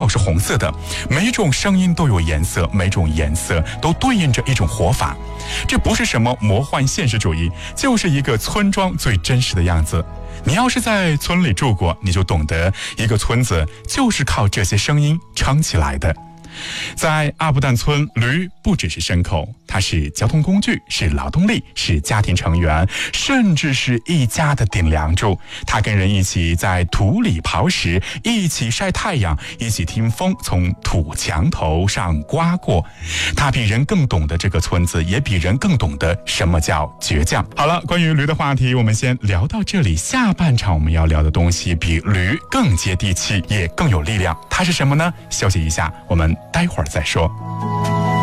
是红色的，每种声音都有颜色，每种颜色都对应着一种活法。这不是什么魔幻现实主义，就是一个村庄最真实的样子。你要是在村里住过，你就懂得一个村子就是靠这些声音撑起来的。在阿布旦村，驴不只是牲口，它是交通工具，是劳动力，是家庭成员，甚至是一家的顶梁柱。它跟人一起在土里刨食，一起晒太阳，一起听风从土墙头上刮过。它比人更懂得这个村子，也比人更懂得什么叫倔强。好了，关于驴的话题我们先聊到这里，下半场我们要聊的东西比驴更接地气，也更有力量，它是什么呢？休息一下，我们待会儿再说。